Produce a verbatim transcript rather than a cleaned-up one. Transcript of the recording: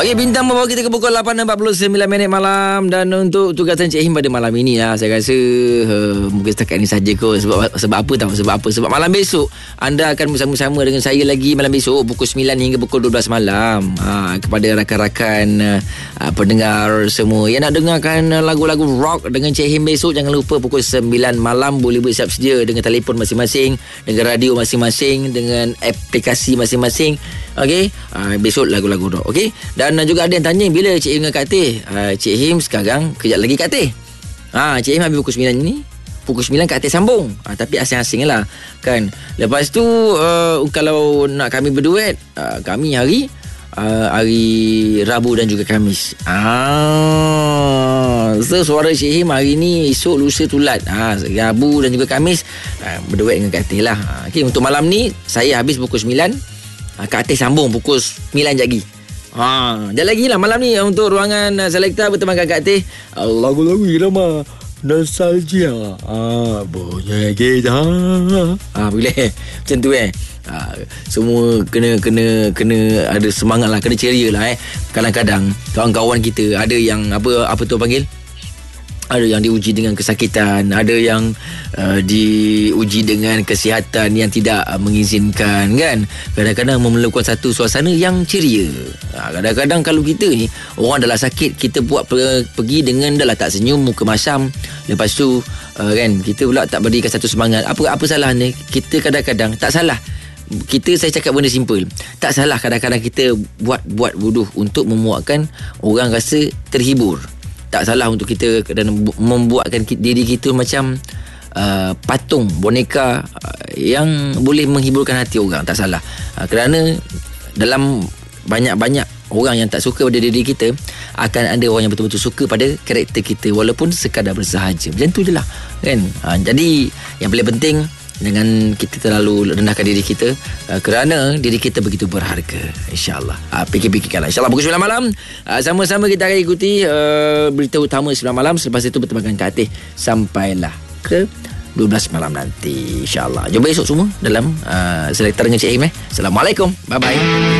Okey, bintang membawa kita ke pukul lapan empat puluh sembilan minit malam. Dan untuk tugasan Cik Him pada malam ini lah, saya rasa uh, mungkin setakat ini saja kot. Sebab sebab apa tahu? Sebab apa? Sebab malam besok anda akan bersama-sama dengan saya lagi malam besok pukul sembilan hingga pukul dua belas malam. Ha, kepada rakan-rakan uh, pendengar semua yang nak dengarkan lagu-lagu rock dengan Cik Him besok, jangan lupa pukul sembilan malam boleh bersiap sedia dengan telefon masing-masing, dengan radio masing-masing, dengan aplikasi masing-masing. Okey, uh, besok lagu-lagu rock. Okey. Dan uh, juga ada yang tanya bila Cik Him dengan Kak Teh. uh, Cik Him sekarang kejap lagi Kak Teh. Ha, Cik Him habis pukul sembilan ni, pukul sembilan Kak Teh sambung. ha, Tapi asing-asing lah kan. Lepas tu uh, kalau nak kami berduet, uh, kami hari uh, hari Rabu dan juga Khamis. Ah, so suara Cik Him hari ni, esok lusa tulat. ha, Rabu dan juga Khamis uh, berduet dengan Kak Teh lah. ha, okay, untuk malam ni saya habis pukul sembilan, uh, Kak Teh sambung pukul sembilan lagi. Ha, dia lagi lah malam ni untuk ruangan uh, selekta bersama Kak Teh. Lagu-lagu irama nostalgia. Ah, boleh kita. Ah, boleh. Macam tu eh. Ah, semua kena kena kena ada semangat lah, kena ceria lah eh. Kadang-kadang kawan-kawan kita ada yang apa apa tu panggil? Ada yang diuji dengan kesakitan, ada yang uh, diuji dengan kesihatan yang tidak uh, mengizinkan kan. Kadang-kadang memerlukan satu suasana yang ceria. Ha, kadang-kadang kalau kita ni orang dah lah sakit, kita buat per- pergi dengan dah lah tak senyum, muka masam. Lepas tu uh, kan kita pula tak berikan satu semangat. Apa apa salahnya? Kita kadang-kadang tak salah. Kita, saya cakap benda simple. Tak salah kadang-kadang kita buat buat bodoh untuk memuatkan orang rasa terhibur. Tak salah untuk kita dan membuatkan diri kita macam uh, patung, boneka uh, yang boleh menghiburkan hati orang. Tak salah. Uh, kerana dalam banyak-banyak orang yang tak suka pada diri kita, akan ada orang yang betul-betul suka pada karakter kita walaupun sekadar bersahaja. Macam tu je lah kan. Uh, jadi yang paling penting, jangan kita terlalu rendahkan diri kita, uh, kerana diri kita begitu berharga. InsyaAllah uh, fikir-fikirkanlah. InsyaAllah pukul sembilan malam uh, sama-sama kita akan ikuti uh, berita utama sembilan malam. Selepas itu bertemu dengan Kak Teh sampailah ke dua belas malam nanti, InsyaAllah. Jumpa esok semua dalam uh, selektor dengan Cik Him eh. Assalamualaikum, bye-bye.